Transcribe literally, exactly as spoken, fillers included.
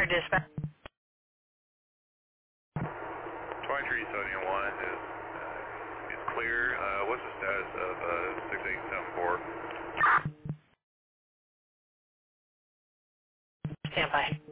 dispatch. twenty-three seventy-one is, uh, is clear. Uh, what's the status of uh, six eight seven four? Stand by.